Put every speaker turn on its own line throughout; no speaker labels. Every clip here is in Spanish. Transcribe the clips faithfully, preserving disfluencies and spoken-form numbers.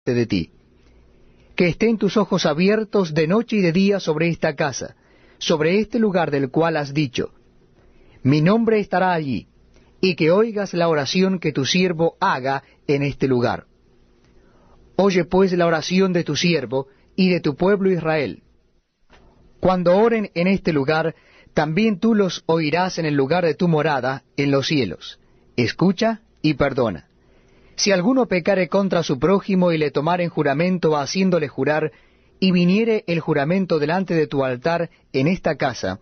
delante de ti. Que estén tus ojos abiertos de noche y de día sobre esta casa, sobre este lugar del cual has dicho, mi nombre estará allí, y que oigas la oración que tu siervo haga en este lugar. Oye pues la oración de tu siervo y de tu pueblo Israel. Cuando oren en este lugar, también tú los oirás en el lugar de tu morada, en los cielos. Escucha y perdona. Si alguno pecare contra su prójimo y le tomare en juramento haciéndole jurar, y viniere el juramento delante de tu altar en esta casa,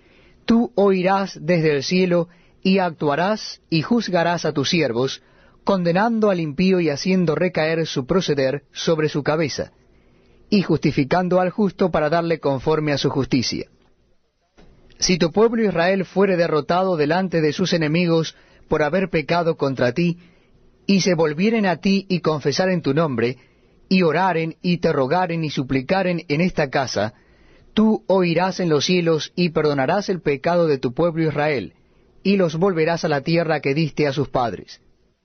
tú oirás desde el cielo, y actuarás y juzgarás a tus siervos, condenando al impío y haciendo recaer su proceder sobre su cabeza, y justificando al justo para darle conforme a su justicia. Si tu pueblo Israel fuere derrotado delante de sus enemigos por haber pecado contra ti, y se volvieren a ti y confesaren tu nombre, y oraren y te rogaren y suplicaren en esta casa, tú oirás en los cielos y perdonarás el pecado de tu pueblo Israel, y los volverás a la tierra que diste a sus padres.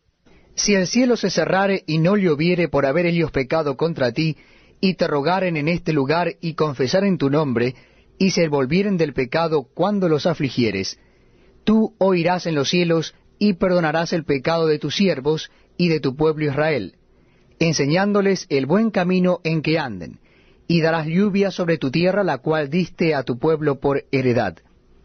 Si el cielo se cerrare y no lloviere por haber ellos pecado contra ti, y te rogaren en este lugar y confesaren tu nombre, y se volvieren del pecado cuando los afligieres, tú oirás en los cielos y perdonarás el pecado de tus siervos y de tu pueblo Israel, enseñándoles el buen camino en que anden, y darás lluvia sobre tu tierra, la cual diste a tu pueblo por heredad.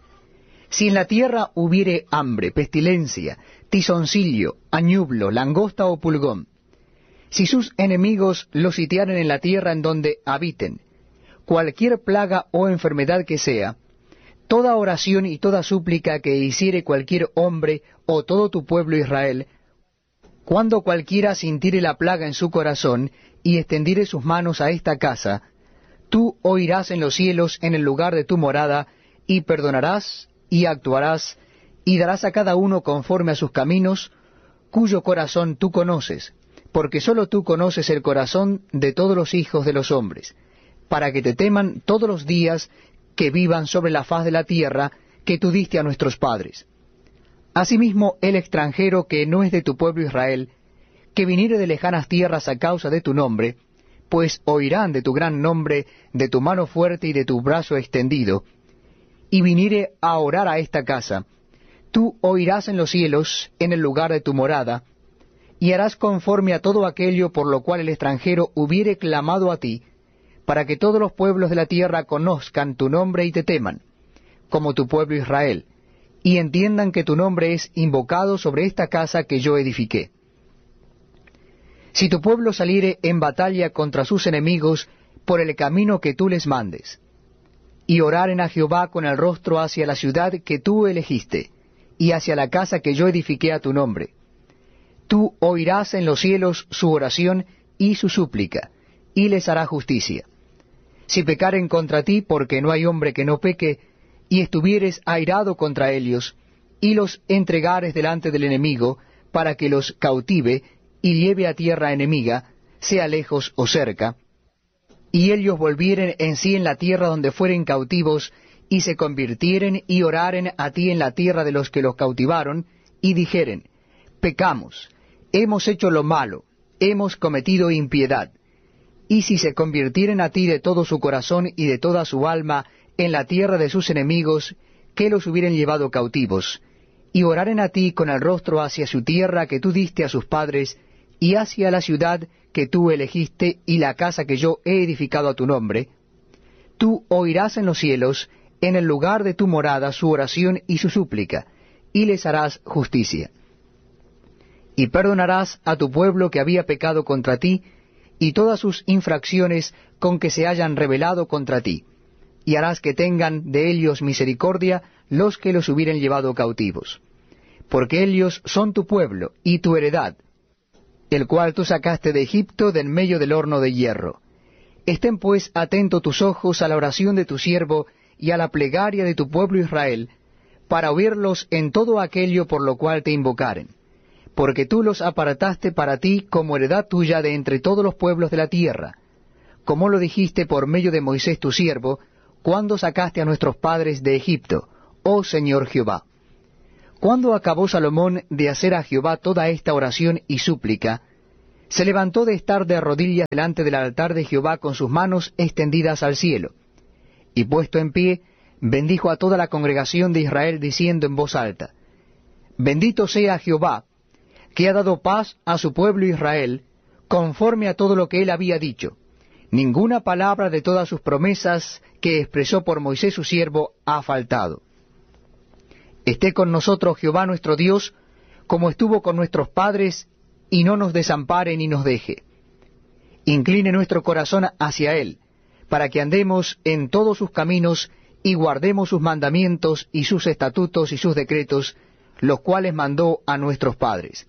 Si en la tierra hubiere hambre, pestilencia, tizoncillo, añublo, langosta o pulgón, si sus enemigos los sitiaren en la tierra en donde habiten, cualquier plaga o enfermedad que sea, toda oración y toda súplica que hiciere cualquier hombre o todo tu pueblo Israel, cuando cualquiera sintiere la plaga en su corazón y extendiere sus manos a esta casa, tú oirás en los cielos en el lugar de tu morada, y perdonarás y actuarás, y darás a cada uno conforme a sus caminos, cuyo corazón tú conoces, porque sólo tú conoces el corazón de todos los hijos de los hombres, para que te teman todos los días que vivan sobre la faz de la tierra que tú diste a nuestros padres. Asimismo, el extranjero que no es de tu pueblo Israel, que viniere de lejanas tierras a causa de tu nombre, pues oirán de tu gran nombre, de tu mano fuerte y de tu brazo extendido, y viniere a orar a esta casa, tú oirás en los cielos, en el lugar de tu morada, y harás conforme a todo aquello por lo cual el extranjero hubiere clamado a ti, para que todos los pueblos de la tierra conozcan tu nombre y te teman, como tu pueblo Israel, y entiendan que tu nombre es invocado sobre esta casa que yo edifiqué. Si tu pueblo saliere en batalla contra sus enemigos por el camino que tú les mandes, y oraren a Jehová con el rostro hacia la ciudad que tú elegiste, y hacia la casa que yo edifiqué a tu nombre, tú oirás en los cielos su oración y su súplica, y les hará justicia. Si pecaren contra ti, porque no hay hombre que no peque, y estuvieres airado contra ellos, y los entregares delante del enemigo, para que los cautive y lleve a tierra enemiga, sea lejos o cerca, y ellos volvieren en sí en la tierra donde fueren cautivos, y se convirtieren y oraren a ti en la tierra de los que los cautivaron, y dijeren, pecamos, hemos hecho lo malo, hemos cometido impiedad. Y si se convirtieren a ti de todo su corazón y de toda su alma en la tierra de sus enemigos, que los hubieren llevado cautivos, y oraren a ti con el rostro hacia su tierra que tú diste a sus padres, y hacia la ciudad que tú elegiste y la casa que yo he edificado a tu nombre, tú oirás en los cielos, en el lugar de tu morada, su oración y su súplica, y les harás justicia. Y perdonarás a tu pueblo que había pecado contra ti, y todas sus infracciones con que se hayan rebelado contra ti, y harás que tengan de ellos misericordia los que los hubieren llevado cautivos. Porque ellos son tu pueblo y tu heredad, el cual tú sacaste de Egipto de en medio del horno de hierro. Estén pues atentos tus ojos a la oración de tu siervo y a la plegaria de tu pueblo Israel, para oírlos en todo aquello por lo cual te invocaren. Porque tú los apartaste para ti como heredad tuya de entre todos los pueblos de la tierra, como lo dijiste por medio de Moisés tu siervo, cuando sacaste a nuestros padres de Egipto, oh Señor Jehová. Cuando acabó Salomón de hacer a Jehová toda esta oración y súplica, se levantó de estar de rodillas delante del altar de Jehová con sus manos extendidas al cielo, y puesto en pie, bendijo a toda la congregación de Israel, diciendo en voz alta, Bendito sea Jehová, que ha dado paz a su pueblo Israel, conforme a todo lo que él había dicho. Ninguna palabra de todas sus promesas que expresó por Moisés su siervo ha faltado. Esté con nosotros Jehová nuestro Dios, como estuvo con nuestros padres, y no nos desampare ni nos deje. Incline nuestro corazón hacia él, para que andemos en todos sus caminos, y guardemos sus mandamientos, y sus estatutos, y sus decretos, los cuales mandó a nuestros padres.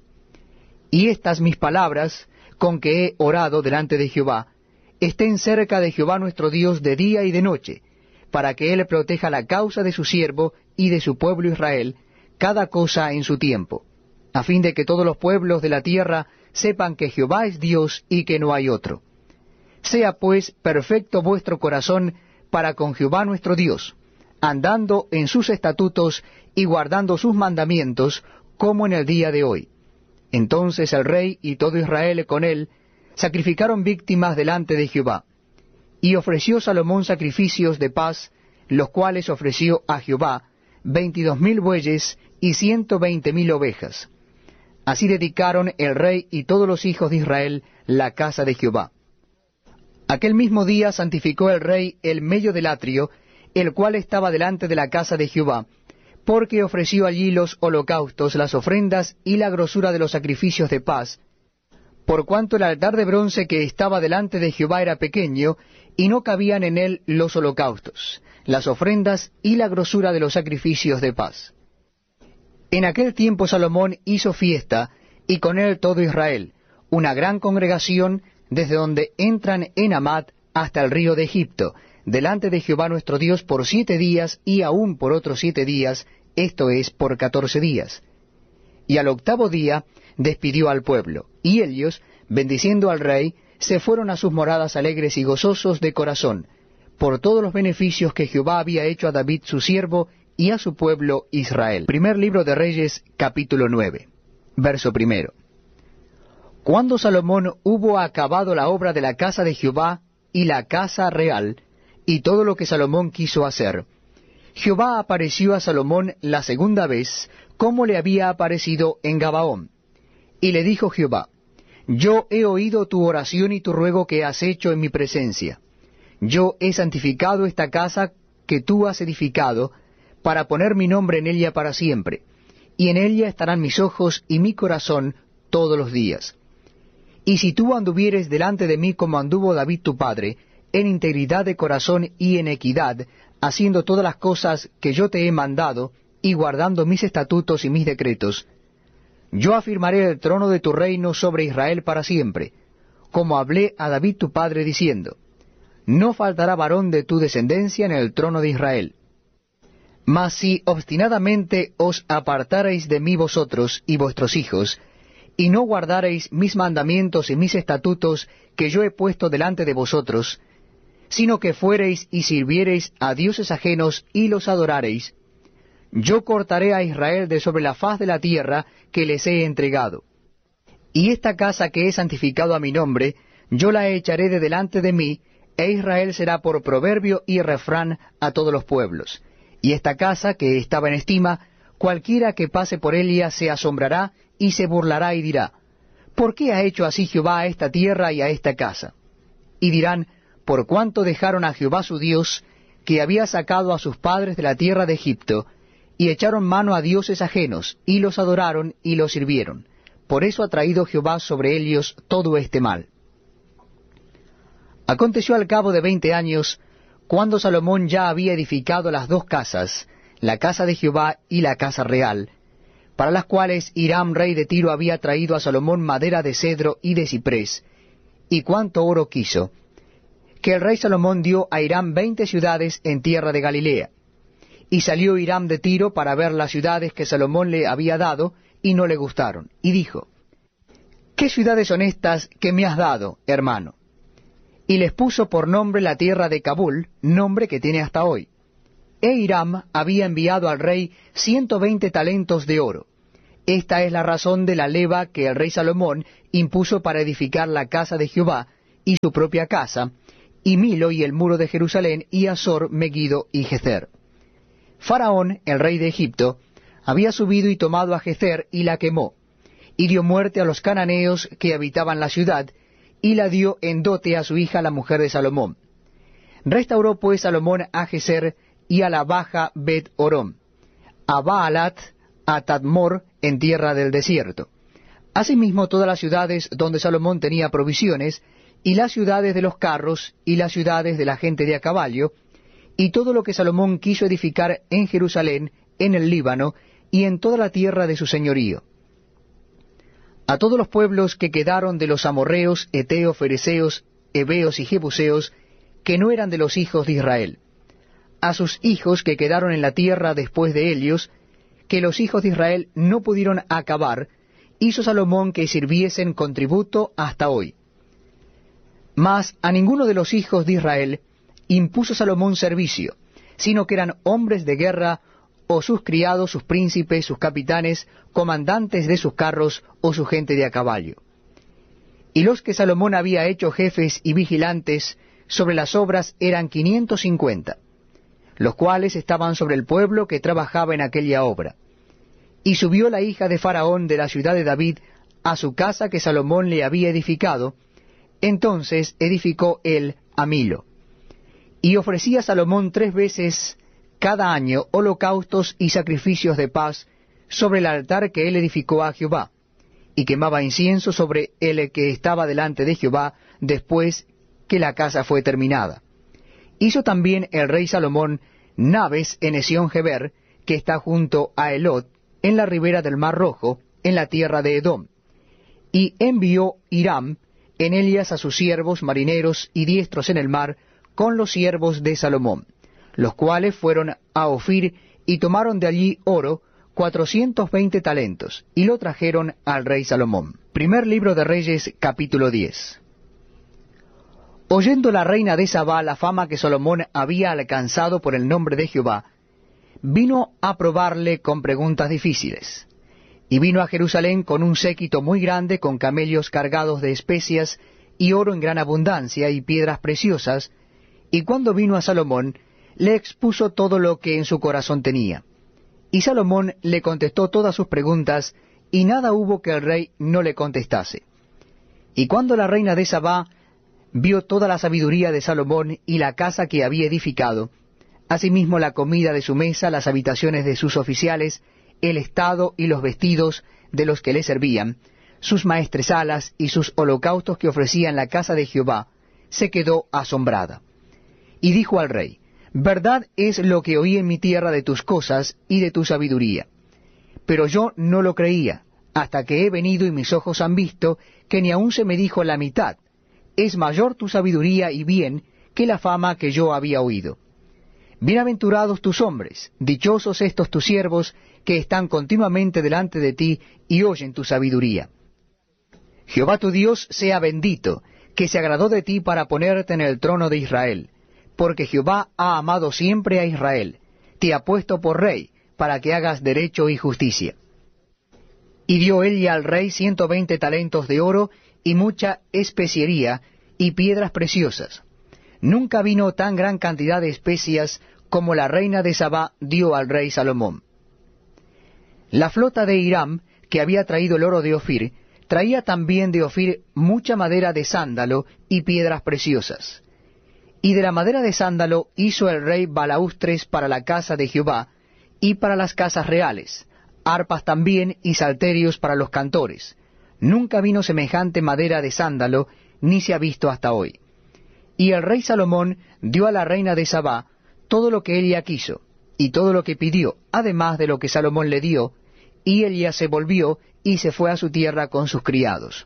Y estas mis palabras, con que he orado delante de Jehová, estén cerca de Jehová nuestro Dios de día y de noche, para que él proteja la causa de su siervo y de su pueblo Israel, cada cosa en su tiempo, a fin de que todos los pueblos de la tierra sepan que Jehová es Dios y que no hay otro. Sea pues perfecto vuestro corazón para con Jehová nuestro Dios, andando en sus estatutos y guardando sus mandamientos, como en el día de hoy. Entonces el rey y todo Israel con él sacrificaron víctimas delante de Jehová. Y ofreció Salomón sacrificios de paz, los cuales ofreció a Jehová veintidós mil bueyes y ciento veinte mil ovejas. Así dedicaron el rey y todos los hijos de Israel la casa de Jehová. Aquel mismo día santificó el rey el medio del atrio, el cual estaba delante de la casa de Jehová, porque ofreció allí los holocaustos, las ofrendas y la grosura de los sacrificios de paz, por cuanto el altar de bronce que estaba delante de Jehová era pequeño, y no cabían en él los holocaustos, las ofrendas y la grosura de los sacrificios de paz. En aquel tiempo Salomón hizo fiesta, y con él todo Israel, una gran congregación, desde donde entran en Amat hasta el río de Egipto, delante de Jehová nuestro Dios por siete días, y aún por otros siete días, esto es, por catorce días. Y al octavo día despidió al pueblo, y ellos, bendiciendo al rey, se fueron a sus moradas alegres y gozosos de corazón, por todos los beneficios que Jehová había hecho a David su siervo, y a su pueblo Israel. Primer libro de Reyes, capítulo nueve, verso primero. Cuando Salomón hubo acabado la obra de la casa de Jehová, y la casa real, y todo lo que Salomón quiso hacer, Jehová apareció a Salomón la segunda vez, como le había aparecido en Gabaón. Y le dijo Jehová, Yo he oído tu oración y tu ruego que has hecho en mi presencia. Yo he santificado esta casa que tú has edificado, para poner mi nombre en ella para siempre, y en ella estarán mis ojos y mi corazón todos los días. Y si tú anduvieres delante de mí como anduvo David tu padre, en integridad de corazón y en equidad, haciendo todas las cosas que yo te he mandado, y guardando mis estatutos y mis decretos, yo afirmaré el trono de tu reino sobre Israel para siempre, como hablé a David tu padre diciendo, no faltará varón de tu descendencia en el trono de Israel. Mas si obstinadamente os apartareis de mí vosotros y vuestros hijos, y no guardareis mis mandamientos y mis estatutos que yo he puesto delante de vosotros, sino que fuereis y sirviereis a dioses ajenos y los adorareis, yo cortaré a Israel de sobre la faz de la tierra que les he entregado. Y esta casa que he santificado a mi nombre, yo la echaré de delante de mí, e Israel será por proverbio y refrán a todos los pueblos. Y esta casa que estaba en estima, cualquiera que pase por ella se asombrará y se burlará y dirá, ¿por qué ha hecho así Jehová a esta tierra y a esta casa? Y dirán, por cuanto dejaron a Jehová su Dios, que había sacado a sus padres de la tierra de Egipto, y echaron mano a dioses ajenos, y los adoraron y los sirvieron. Por eso ha traído Jehová sobre ellos todo este mal. Aconteció al cabo de veinte años, cuando Salomón ya había edificado las dos casas, la casa de Jehová y la casa real, para las cuales Hiram rey de Tiro había traído a Salomón madera de cedro y de ciprés, y cuánto oro quiso, que el rey Salomón dio a Hiram veinte ciudades en tierra de Galilea. Y salió Hiram de Tiro para ver las ciudades que Salomón le había dado, y no le gustaron. Y dijo, ¿qué ciudades son estas que me has dado, hermano? Y les puso por nombre la tierra de Cabul, nombre que tiene hasta hoy. E Hiram había enviado al rey ciento veinte talentos de oro. Esta es la razón de la leva que el rey Salomón impuso para edificar la casa de Jehová y su propia casa, y Milo y el muro de Jerusalén, y Azor, Megiddo y Gezer. Faraón, el rey de Egipto, había subido y tomado a Gezer y la quemó, y dio muerte a los cananeos que habitaban la ciudad, y la dio en dote a su hija la mujer de Salomón. Restauró pues Salomón a Gezer y a la baja Bet Horom, a Baalat, a Tadmor en tierra del desierto. Asimismo todas las ciudades donde Salomón tenía provisiones, y las ciudades de los carros, y las ciudades de la gente de a caballo, y todo lo que Salomón quiso edificar en Jerusalén, en el Líbano, y en toda la tierra de su señorío. A todos los pueblos que quedaron de los amorreos, eteos, fereceos, heveos y jebuseos, que no eran de los hijos de Israel. A sus hijos que quedaron en la tierra después de ellos, que los hijos de Israel no pudieron acabar, hizo Salomón que sirviesen con tributo hasta hoy. Mas a ninguno de los hijos de Israel impuso Salomón servicio, sino que eran hombres de guerra, o sus criados, sus príncipes, sus capitanes, comandantes de sus carros, o su gente de a caballo. Y los que Salomón había hecho jefes y vigilantes sobre las obras eran quinientos cincuenta, los cuales estaban sobre el pueblo que trabajaba en aquella obra. Y subió la hija de Faraón de la ciudad de David a su casa que Salomón le había edificado. Entonces edificó él a Milo. Y ofrecía Salomón tres veces cada año holocaustos y sacrificios de paz sobre el altar que él edificó a Jehová, y quemaba incienso sobre el que estaba delante de Jehová después que la casa fue terminada. Hizo también el rey Salomón naves en Esión-Geber, que está junto a Elot, en la ribera del Mar Rojo, en la tierra de Edom. Y envió Hiram en ellas a sus siervos marineros y diestros en el mar, con los siervos de Salomón, los cuales fueron a Ofir y tomaron de allí oro, cuatrocientos veinte talentos, y lo trajeron al rey Salomón. Primer libro de Reyes, capítulo diez. Oyendo la reina de Sabá la fama que Salomón había alcanzado por el nombre de Jehová, vino a probarle con preguntas difíciles. Y vino a Jerusalén con un séquito muy grande, con camellos cargados de especias, y oro en gran abundancia, y piedras preciosas, y cuando vino a Salomón, le expuso todo lo que en su corazón tenía. Y Salomón le contestó todas sus preguntas, y nada hubo que el rey no le contestase. Y cuando la reina de Sabá vio toda la sabiduría de Salomón y la casa que había edificado, asimismo la comida de su mesa, las habitaciones de sus oficiales, el estado y los vestidos de los que le servían, sus maestresalas y sus holocaustos que ofrecía en la casa de Jehová, se quedó asombrada. Y dijo al rey: Verdad es lo que oí en mi tierra de tus cosas y de tu sabiduría. Pero yo no lo creía, hasta que he venido y mis ojos han visto que ni aun se me dijo la mitad. Es mayor tu sabiduría y bien que la fama que yo había oído. Bienaventurados tus hombres, dichosos estos tus siervos, que están continuamente delante de ti y oyen tu sabiduría. Jehová tu Dios sea bendito, que se agradó de ti para ponerte en el trono de Israel, porque Jehová ha amado siempre a Israel, te ha puesto por rey, para que hagas derecho y justicia. Y dio ella al rey ciento veinte talentos de oro, y mucha especiería, y piedras preciosas. Nunca vino tan gran cantidad de especias como la reina de Sabá dio al rey Salomón. La flota de Hiram, que había traído el oro de Ofir, traía también de Ofir mucha madera de sándalo y piedras preciosas. Y de la madera de sándalo hizo el rey balaustres para la casa de Jehová y para las casas reales, arpas también y salterios para los cantores. Nunca vino semejante madera de sándalo, ni se ha visto hasta hoy. Y el rey Salomón dio a la reina de Sabá todo lo que ella quiso, y todo lo que pidió, además de lo que Salomón le dio, y ella se volvió y se fue a su tierra con sus criados.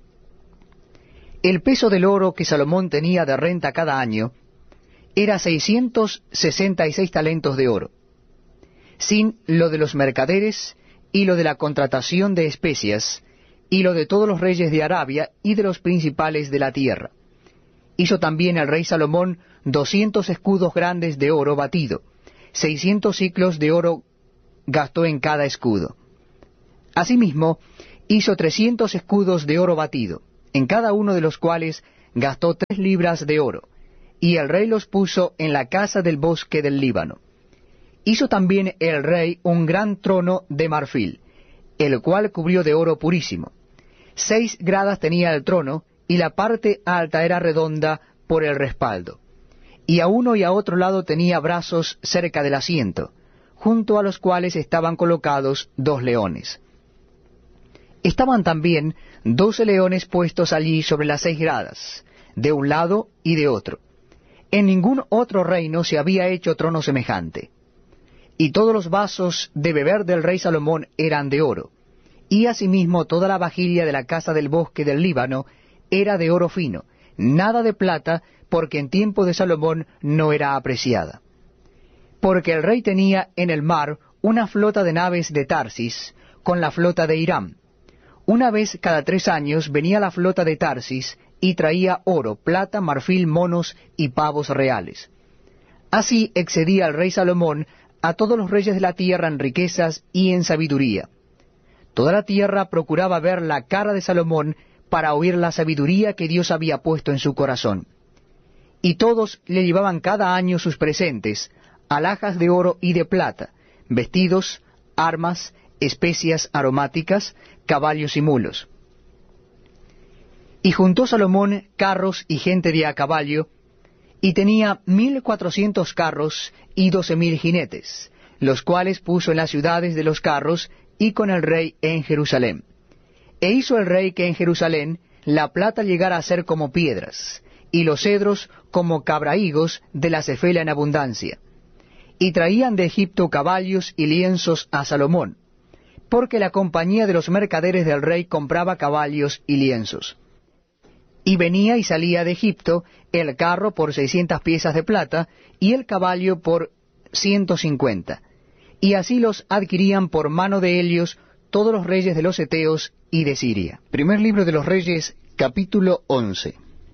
El peso del oro que Salomón tenía de renta cada año era seiscientos sesenta y seis talentos de oro, sin lo de los mercaderes, y lo de la contratación de especias, y lo de todos los reyes de Arabia y de los principales de la tierra. Hizo también el rey Salomón doscientos escudos grandes de oro batido, seiscientos siclos de oro gastó en cada escudo. Asimismo, hizo trescientos escudos de oro batido, en cada uno de los cuales gastó tres libras de oro, y el rey los puso en la casa del bosque del Líbano. Hizo también el rey un gran trono de marfil, el cual cubrió de oro purísimo. Seis gradas tenía el trono, y la parte alta era redonda por el respaldo. Y a uno y a otro lado tenía brazos cerca del asiento, junto a los cuales estaban colocados dos leones. Estaban también doce leones puestos allí sobre las seis gradas, de un lado y de otro. En ningún otro reino se había hecho trono semejante. Y todos los vasos de beber del rey Salomón eran de oro, y asimismo toda la vajilla de la casa del bosque del Líbano era de oro fino, nada de plata, porque en tiempo de Salomón no era apreciada. Porque el rey tenía en el mar una flota de naves de Tarsis, con la flota de Hiram. Una vez cada tres años venía la flota de Tarsis, y traía oro, plata, marfil, monos y pavos reales. Así excedía el rey Salomón a todos los reyes de la tierra en riquezas y en sabiduría. Toda la tierra procuraba ver la cara de Salomón para oír la sabiduría que Dios había puesto en su corazón. Y todos le llevaban cada año sus presentes, alhajas de oro y de plata, vestidos, armas, especias aromáticas, caballos y mulos. Y juntó Salomón carros y gente de a caballo, y tenía mil cuatrocientos carros y doce mil jinetes, los cuales puso en las ciudades de los carros y con el rey en Jerusalén. E hizo el rey que en Jerusalén la plata llegara a ser como piedras, y los cedros como cabrahigos de la cefela en abundancia. Y traían de Egipto caballos y lienzos a Salomón, porque la compañía de los mercaderes del rey compraba caballos y lienzos. Y venía y salía de Egipto el carro por seiscientas piezas de plata, y el caballo por ciento cincuenta. Y así los adquirían por mano de ellos todos los reyes de los heteos y de Siria. Primer libro de los Reyes, capítulo once.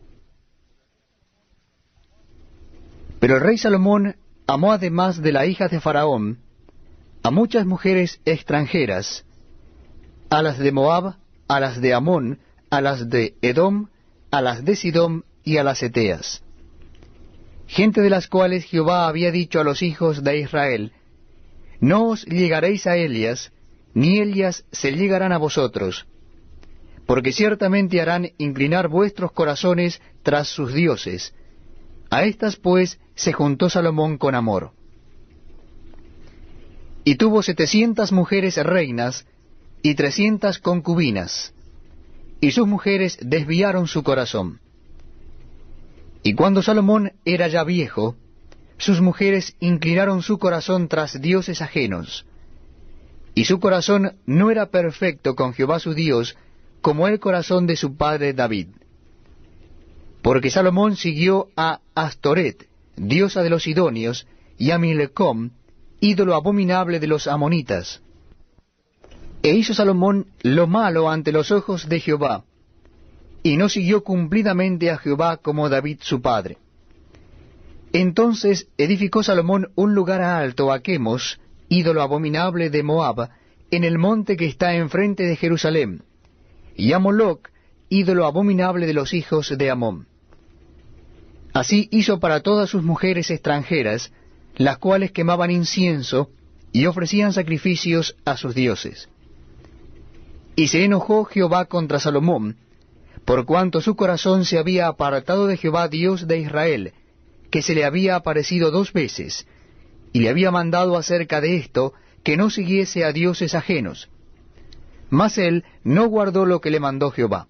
Pero el rey Salomón amó, además de la hija de Faraón, a muchas mujeres extranjeras, a las de Moab, a las de Amón, a las de Edom, a las de Sidón y a las heteas, gente de las cuales Jehová había dicho a los hijos de Israel: no os llegaréis a ellas, ni ellas se llegarán a vosotros, porque ciertamente harán inclinar vuestros corazones tras sus dioses. A estas pues se juntó Salomón con amor. Y tuvo setecientas mujeres reinas y trescientas concubinas, y sus mujeres desviaron su corazón. Y cuando Salomón era ya viejo, sus mujeres inclinaron su corazón tras dioses ajenos, y su corazón no era perfecto con Jehová su Dios, como el corazón de su padre David. Porque Salomón siguió a Astoret, diosa de los sidonios, y a Milcom, ídolo abominable de los amonitas. E hizo Salomón lo malo ante los ojos de Jehová, y no siguió cumplidamente a Jehová como David su padre. Entonces edificó Salomón un lugar alto a Quemos, ídolo abominable de Moab, en el monte que está enfrente de Jerusalén, y a Moloc, ídolo abominable de los hijos de Amón. Así hizo para todas sus mujeres extranjeras, las cuales quemaban incienso y ofrecían sacrificios a sus dioses. Y se enojó Jehová contra Salomón, por cuanto su corazón se había apartado de Jehová Dios de Israel, que se le había aparecido dos veces, y le había mandado acerca de esto que no siguiese a dioses ajenos. Mas él no guardó lo que le mandó Jehová.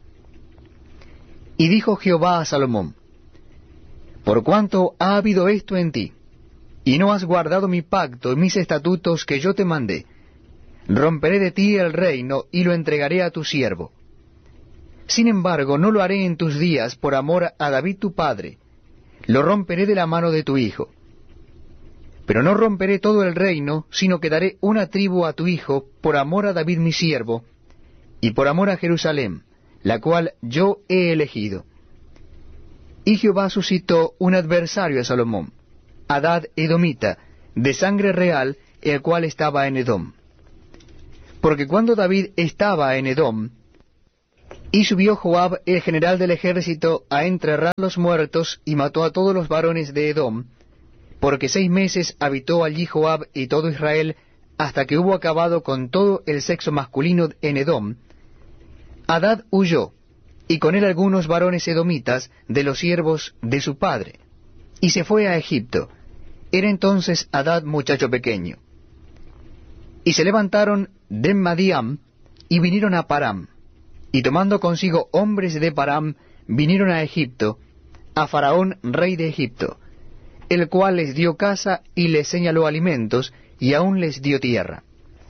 Y dijo Jehová a Salomón: por cuanto ha habido esto en ti, y no has guardado mi pacto y mis estatutos que yo te mandé, romperé de ti el reino y lo entregaré a tu siervo. Sin embargo, no lo haré en tus días por amor a David tu padre, lo romperé de la mano de tu hijo. Pero no romperé todo el reino, sino que daré una tribu a tu hijo por amor a David mi siervo, y por amor a Jerusalén, la cual yo he elegido. Y Jehová suscitó un adversario a Salomón, Hadad edomita, de sangre real, el cual estaba en Edom. Porque cuando David estaba en Edom, y subió Joab, el general del ejército, a enterrar los muertos, y mató a todos los varones de Edom, porque seis meses habitó allí Joab y todo Israel, hasta que hubo acabado con todo el sexo masculino en Edom, Hadad huyó, y con él algunos varones edomitas de los siervos de su padre, y se fue a Egipto. Era entonces Hadad muchacho pequeño. Y se levantaron de Madiam, y vinieron a Param, y tomando consigo hombres de Param, vinieron a Egipto, a Faraón rey de Egipto, el cual les dio casa y les señaló alimentos, y aún les dio tierra.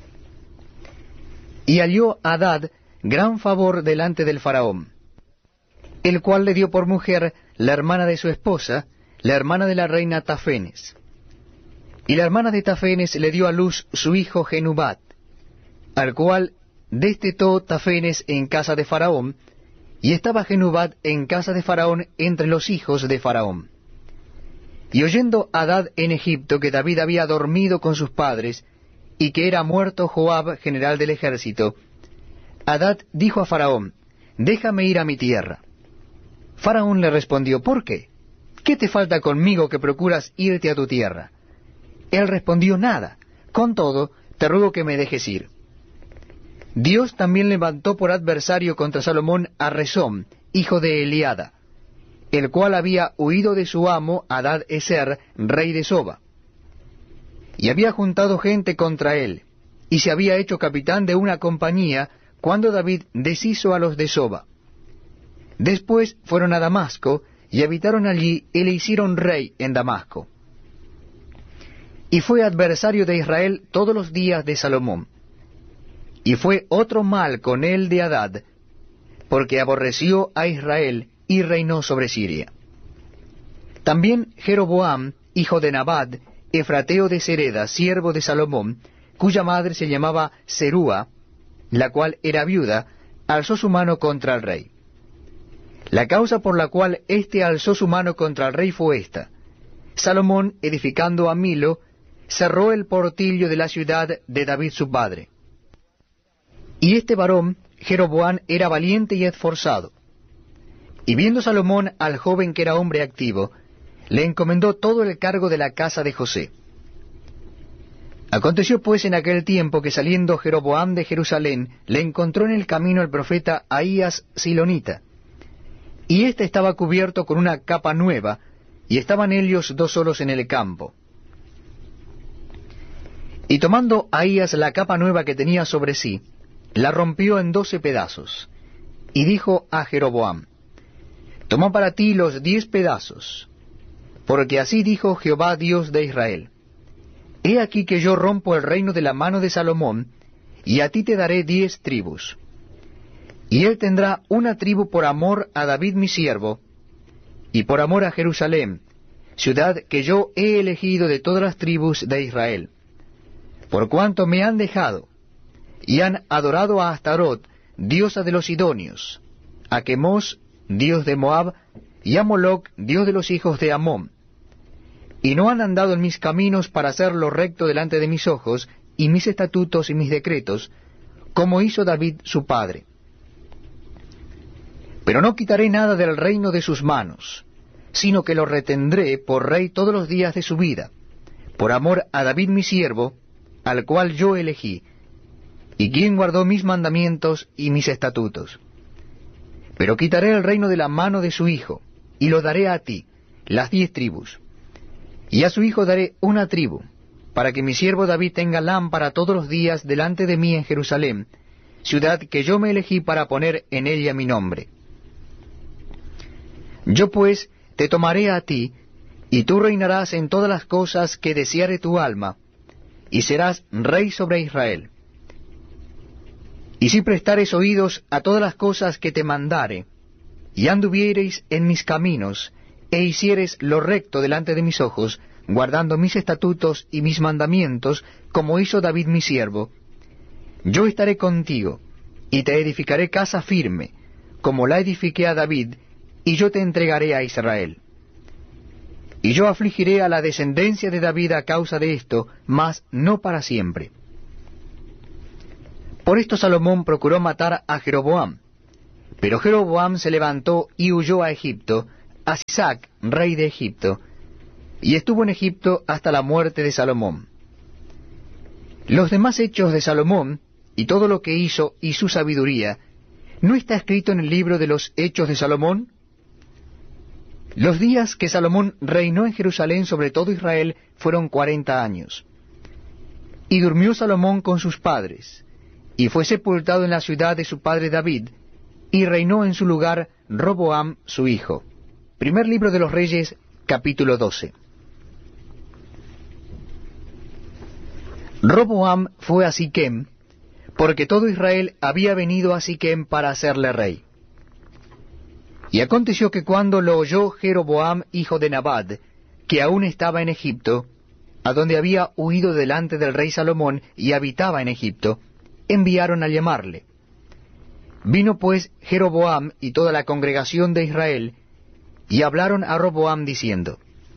Y halló Hadad gran favor delante del Faraón, el cual le dio por mujer la hermana de su esposa, la hermana de la reina Tafenes. Y la hermana de Tafenes le dio a luz su hijo Genubat, al cual destetó Tafenes en casa de Faraón, y estaba Genubat en casa de Faraón entre los hijos de Faraón. Y oyendo Hadad en Egipto que David había dormido con sus padres, y que era muerto Joab, general del ejército, Hadad dijo a Faraón, déjame ir a mi tierra. Faraón le respondió, ¿por qué? ¿Qué te falta conmigo que procuras irte a tu tierra? Él respondió, nada, con todo, te ruego que me dejes ir. Dios también levantó por adversario contra Salomón a Rezón, hijo de Eliada, el cual había huido de su amo Hadad Ezer, rey de Soba. Y había juntado gente contra él, y se había hecho capitán de una compañía, cuando David deshizo a los de Soba. Después fueron a Damasco, y habitaron allí, y le hicieron rey en Damasco. Y fue adversario de Israel todos los días de Salomón. Y fue otro mal con él de Hadad, porque aborreció a Israel, y reinó sobre Siria. También Jeroboam, hijo de Nabat, efrateo de Sereda, siervo de Salomón, cuya madre se llamaba Serúa, la cual era viuda, alzó su mano contra el rey. La causa por la cual éste alzó su mano contra el rey fue esta: Salomón, edificando a Milo, cerró el portillo de la ciudad de David su padre. Y este varón, Jeroboam, era valiente y esforzado. Y viendo Salomón al joven que era hombre activo, le encomendó todo el cargo de la casa de José. Aconteció pues en aquel tiempo que saliendo Jeroboam de Jerusalén, le encontró en el camino el profeta Ahías Silonita. Y éste estaba cubierto con una capa nueva, y estaban ellos dos solos en el campo. Y tomando Ahías la capa nueva que tenía sobre sí, la rompió en doce pedazos, y dijo a Jeroboam, toma para ti los diez pedazos, porque así dijo Jehová Dios de Israel, he aquí que yo rompo el reino de la mano de Salomón, y a ti te daré diez tribus. Y él tendrá una tribu por amor a David mi siervo, y por amor a Jerusalén, ciudad que yo he elegido de todas las tribus de Israel, por cuanto me han dejado, y han adorado a Astarot, diosa de los sidonios, a Quemos, dios de Moab, y a Moloc, dios de los hijos de Amón, y no han andado en mis caminos para hacer lo recto delante de mis ojos, y mis estatutos y mis decretos, como hizo David su padre. Pero no quitaré nada del reino de sus manos, sino que lo retendré por rey todos los días de su vida, por amor a David mi siervo, al cual yo elegí, y quien guardó mis mandamientos y mis estatutos. Pero quitaré el reino de la mano de su hijo, y lo daré a ti, las diez tribus. Y a su hijo daré una tribu, para que mi siervo David tenga lámpara todos los días delante de mí en Jerusalén, ciudad que yo me elegí para poner en ella mi nombre. Yo pues te tomaré a ti, y tú reinarás en todas las cosas que deseare tu alma, y serás rey sobre Israel. Y si prestares oídos a todas las cosas que te mandare, y anduviereis en mis caminos, e hicieres lo recto delante de mis ojos, guardando mis estatutos y mis mandamientos, como hizo David mi siervo, yo estaré contigo, y te edificaré casa firme, como la edifiqué a David, y yo te entregaré a Israel. Y yo afligiré a la descendencia de David a causa de esto, mas no para siempre. Por esto Salomón procuró matar a Jeroboam. Pero Jeroboam se levantó y huyó a Egipto, a Sisac, rey de Egipto, y estuvo en Egipto hasta la muerte de Salomón. Los demás hechos de Salomón, y todo lo que hizo y su sabiduría, ¿no está escrito en el libro de los hechos de Salomón? Los días que Salomón reinó en Jerusalén sobre todo Israel fueron cuarenta años. Y durmió Salomón con sus padres, y fue sepultado en la ciudad de su padre David, y reinó en su lugar Roboam su hijo. Primer libro de los Reyes, capítulo doce. Roboam fue a Siquem, porque todo Israel había venido a Siquem para hacerle rey. Y aconteció que cuando lo oyó Jeroboam, hijo de Nabat, que aún estaba en Egipto, a donde había huido delante del rey Salomón y habitaba en Egipto, enviaron a llamarle. Vino pues Jeroboam y toda la congregación de Israel, y hablaron a Roboam diciendo,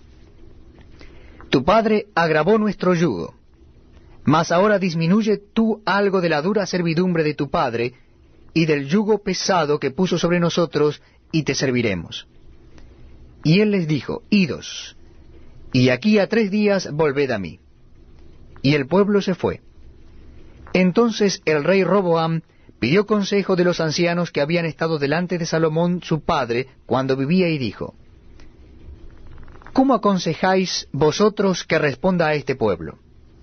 Tu padre agravó nuestro yugo, mas ahora disminuye tú algo de la dura servidumbre de tu padre, y del yugo pesado que puso sobre nosotros, y te serviremos. Y él les dijo, Idos, y aquí a tres días volved a mí. Y el pueblo se fue. Entonces el rey Roboam pidió consejo de los ancianos que habían estado delante de Salomón su padre cuando vivía, y dijo, ¿Cómo aconsejáis vosotros que responda a este pueblo?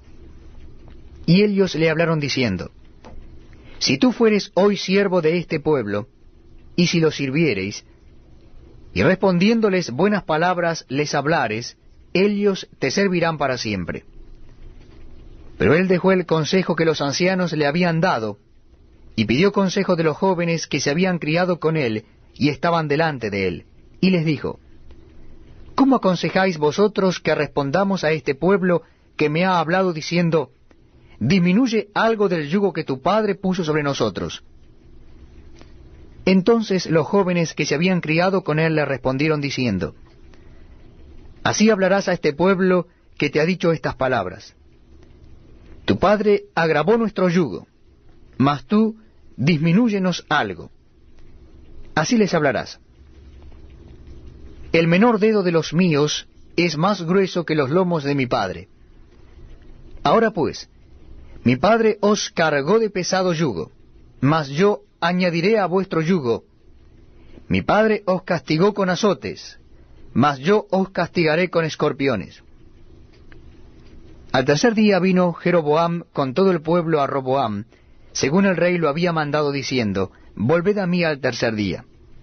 Y ellos le hablaron diciendo, Si tú fueres hoy siervo de este pueblo, y si lo sirviereis, y respondiéndoles buenas palabras les hablares, ellos te servirán para siempre. Pero él dejó el consejo que los ancianos le habían dado, y pidió consejo de los jóvenes que se habían criado con él, y estaban delante de él, y les dijo, ¿Cómo aconsejáis vosotros que respondamos a este pueblo que me ha hablado diciendo, disminuye algo del yugo que tu padre puso sobre nosotros? Entonces los jóvenes que se habían criado con él le respondieron diciendo, Así hablarás a este pueblo que te ha dicho estas palabras. Tu padre agravó nuestro yugo, mas tú disminúyenos algo. Así les hablarás. El menor dedo de los míos es más grueso que los lomos de mi padre. Ahora pues, mi padre os cargó de pesado yugo, mas yo añadiré a vuestro yugo. Mi padre os castigó con azotes, mas yo os castigaré con escorpiones. Al tercer día vino Jeroboam con todo el pueblo a Roboam, según el rey lo había mandado, diciendo, Volved a mí al tercer día.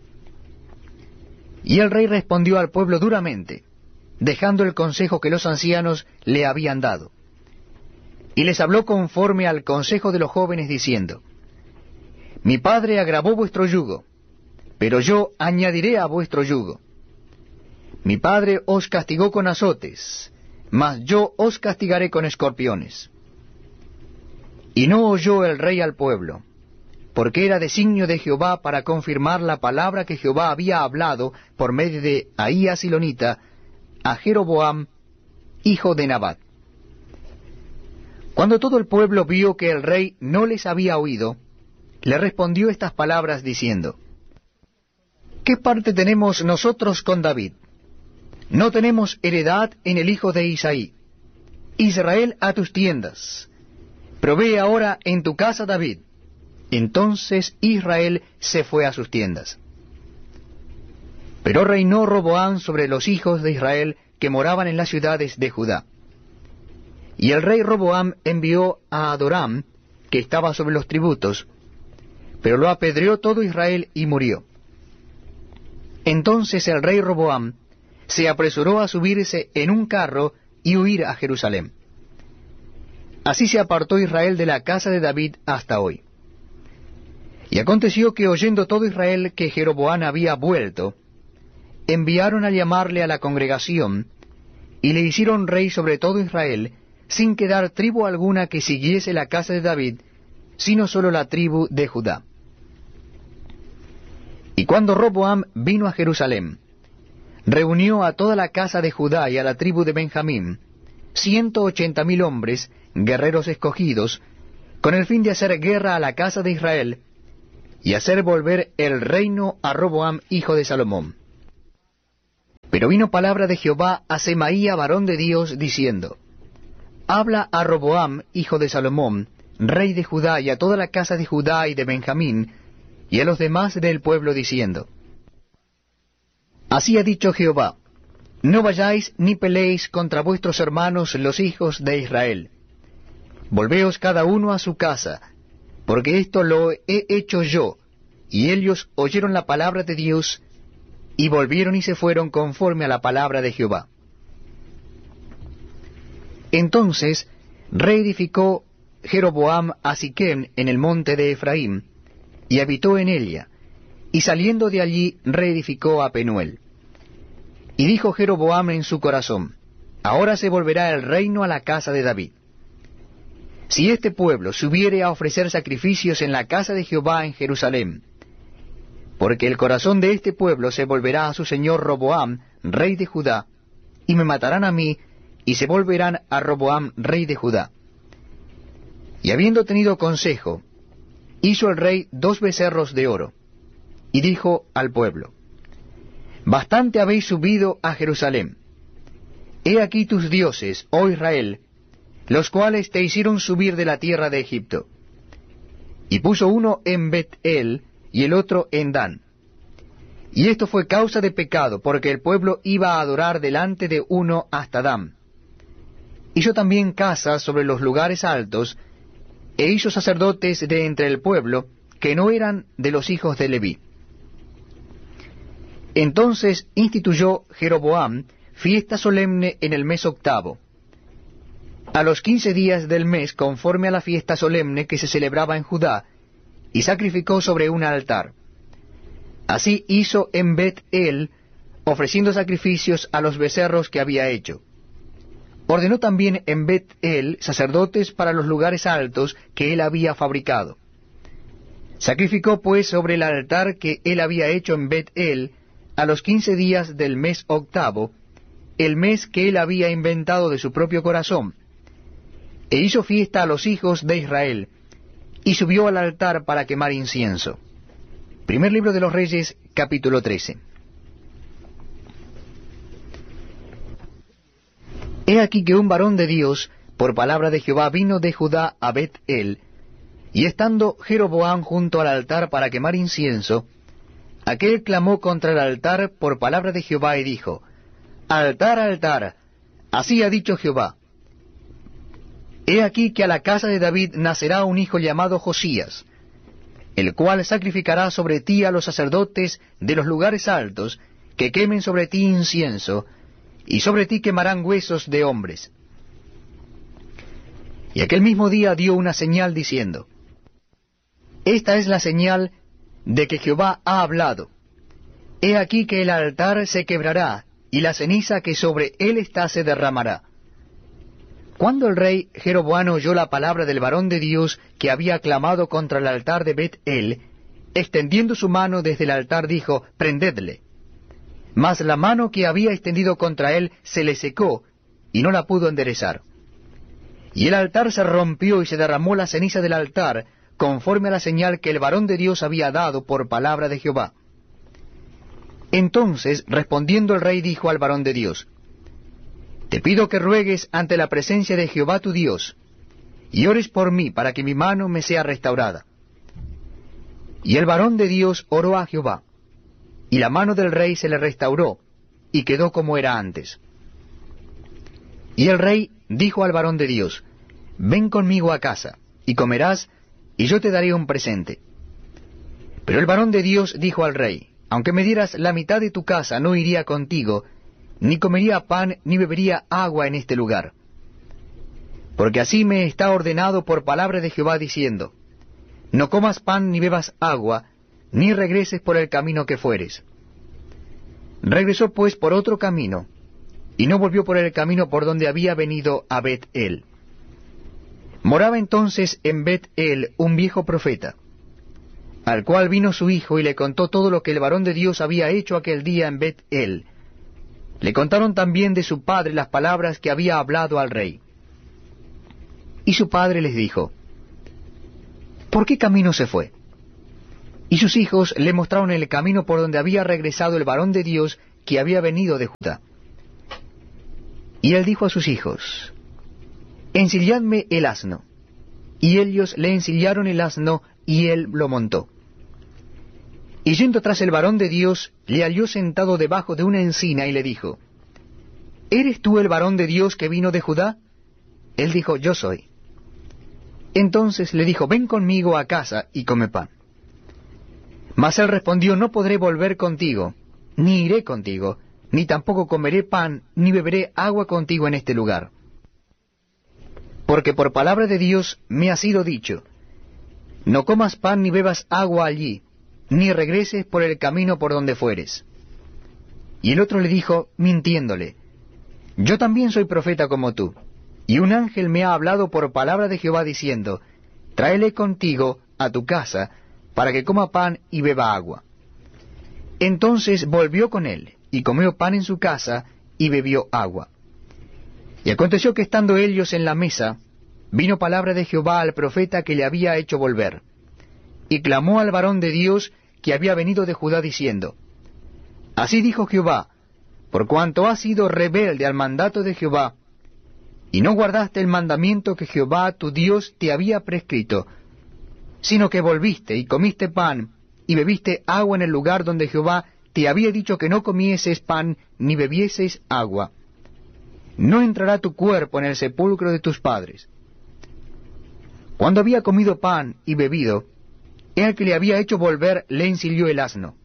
Y el rey respondió al pueblo duramente, dejando el consejo que los ancianos le habían dado. Y les habló conforme al consejo de los jóvenes, diciendo, Mi padre agravó vuestro yugo, pero yo añadiré a vuestro yugo. Mi padre os castigó con azotes, mas yo os castigaré con escorpiones. Y no oyó el rey al pueblo, porque era designio de Jehová para confirmar la palabra que Jehová había hablado por medio de Ahías Silonita a Jeroboam, hijo de Nabat. Cuando todo el pueblo vio que el rey no les había oído, le respondió estas palabras diciendo, ¿Qué parte tenemos nosotros con David? No tenemos heredad en el hijo de Isaí. Israel, a tus tiendas. Provee ahora en tu casa David. Entonces Israel se fue a sus tiendas. Pero reinó Roboam sobre los hijos de Israel que moraban en las ciudades de Judá. Y el rey Roboam envió a Adoram, que estaba sobre los tributos, pero lo apedreó todo Israel y murió. Entonces el rey Roboam se apresuró a subirse en un carro y huir a Jerusalén. Así se apartó Israel de la casa de David hasta hoy. Y aconteció que oyendo todo Israel que Jeroboam había vuelto, enviaron a llamarle a la congregación, y le hicieron rey sobre todo Israel, sin quedar tribu alguna que siguiese la casa de David, sino sólo la tribu de Judá. Y cuando Roboam vino a Jerusalén, reunió a toda la casa de Judá y a la tribu de Benjamín, ciento ochenta mil hombres, guerreros escogidos, con el fin de hacer guerra a la casa de Israel, y hacer volver el reino a Roboam, hijo de Salomón. Pero vino palabra de Jehová a Semaía, varón de Dios, diciendo, Habla a Roboam, hijo de Salomón, rey de Judá, y a toda la casa de Judá y de Benjamín, y a los demás del pueblo, diciendo, Así ha dicho Jehová, no vayáis ni peleéis contra vuestros hermanos los hijos de Israel. Volveos cada uno a su casa, porque esto lo he hecho yo. Y ellos oyeron la palabra de Dios, y volvieron y se fueron conforme a la palabra de Jehová. Entonces reedificó Jeroboam a Siquem en el monte de Efraín, y habitó en ella, y saliendo de allí reedificó a Penuel. Y dijo Jeroboam en su corazón, Ahora se volverá el reino a la casa de David. Si este pueblo subiere a ofrecer sacrificios en la casa de Jehová en Jerusalén, porque el corazón de este pueblo se volverá a su señor Roboam, rey de Judá, y me matarán a mí, y se volverán a Roboam, rey de Judá. Y habiendo tenido consejo, hizo el rey dos becerros de oro, y dijo al pueblo, Bastante habéis subido a Jerusalén. He aquí tus dioses, oh Israel, los cuales te hicieron subir de la tierra de Egipto. Y puso uno en Bet-el, y el otro en Dan. Y esto fue causa de pecado, porque el pueblo iba a adorar delante de uno hasta Dan. Hizo también casas sobre los lugares altos, e hizo sacerdotes de entre el pueblo, que no eran de los hijos de Leví. Entonces instituyó Jeroboam fiesta solemne en el mes octavo, a los quince días del mes, conforme a la fiesta solemne que se celebraba en Judá, y sacrificó sobre un altar. Así hizo en Bet-el, ofreciendo sacrificios a los becerros que había hecho. Ordenó también en Bet-el sacerdotes para los lugares altos que él había fabricado. Sacrificó pues sobre el altar que él había hecho en Bet-el, a los quince días del mes octavo, el mes que él había inventado de su propio corazón, e hizo fiesta a los hijos de Israel, y subió al altar para quemar incienso. Primer libro de los Reyes, capítulo trece. He aquí que un varón de Dios, por palabra de Jehová, vino de Judá a Bet-el, y estando Jeroboam junto al altar para quemar incienso, aquel clamó contra el altar por palabra de Jehová y dijo, Altar, altar, así ha dicho Jehová. He aquí que a la casa de David nacerá un hijo llamado Josías, el cual sacrificará sobre ti a los sacerdotes de los lugares altos, que quemen sobre ti incienso, y sobre ti quemarán huesos de hombres. Y aquel mismo día dio una señal diciendo, Esta es la señal de que Jehová ha hablado. He aquí que el altar se quebrará, y la ceniza que sobre él está se derramará. Cuando el rey Jeroboam oyó la palabra del varón de Dios que había clamado contra el altar de Bet-el, extendiendo su mano desde el altar dijo, Prendedle. Mas la mano que había extendido contra él se le secó, y no la pudo enderezar. Y el altar se rompió y se derramó la ceniza del altar, conforme a la señal que el varón de Dios había dado por palabra de Jehová. Entonces, respondiendo el rey, dijo al varón de Dios, Te pido que ruegues ante la presencia de Jehová tu Dios, y ores por mí para que mi mano me sea restaurada. Y el varón de Dios oró a Jehová, y la mano del rey se le restauró, y quedó como era antes. Y el rey dijo al varón de Dios, Ven conmigo a casa, y comerás, y yo te daré un presente. Pero el varón de Dios dijo al rey, Aunque me dieras la mitad de tu casa, no iría contigo, ni comería pan, ni bebería agua en este lugar. Porque así me está ordenado por palabra de Jehová, diciendo, No comas pan ni bebas agua, ni regreses por el camino que fueres. Regresó pues por otro camino, y no volvió por el camino por donde había venido a Bet-el. Moraba entonces en Bet-el un viejo profeta, al cual vino su hijo y le contó todo lo que el varón de Dios había hecho aquel día en Bet-el. Le contaron también de su padre las palabras que había hablado al rey. Y su padre les dijo, ¿por qué camino se fue? Y sus hijos le mostraron el camino por donde había regresado el varón de Dios que había venido de Judá. Y él dijo a sus hijos, ensilladme el asno. Y ellos le ensillaron el asno, y él lo montó. Y yendo tras el varón de Dios, le halló sentado debajo de una encina, y le dijo, ¿eres tú el varón de Dios que vino de Judá? Él dijo, yo soy. Entonces le dijo, ven conmigo a casa y come pan. Mas él respondió, no podré volver contigo, ni iré contigo, ni tampoco comeré pan, ni beberé agua contigo en este lugar. Porque por palabra de Dios me ha sido dicho, no comas pan ni bebas agua allí, ni regreses por el camino por donde fueres. Y el otro le dijo, mintiéndole, yo también soy profeta como tú, y un ángel me ha hablado por palabra de Jehová diciendo, tráele contigo a tu casa, para que coma pan y beba agua. Entonces volvió con él, y comió pan en su casa, y bebió agua. Y aconteció que estando ellos en la mesa, vino palabra de Jehová al profeta que le había hecho volver, y clamó al varón de Dios que había venido de Judá diciendo, así dijo Jehová, por cuanto has sido rebelde al mandato de Jehová, y no guardaste el mandamiento que Jehová tu Dios te había prescrito, sino que volviste y comiste pan, y bebiste agua en el lugar donde Jehová te había dicho que no comieses pan ni bebieses agua, no entrará tu cuerpo en el sepulcro de tus padres. Cuando había comido pan y bebido, el que le había hecho volver le ensilló el asno.